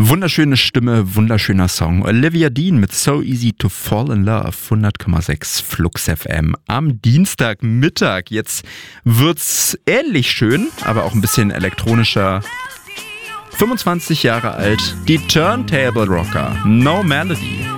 Wunderschöne Stimme, wunderschöner Song. Olivia Dean mit So Easy to Fall in Love, 100,6 Flux FM am Dienstagmittag. Jetzt wird's ähnlich schön, aber auch ein bisschen elektronischer. 25 Jahre alt, die Turntable Rocker, No Melody.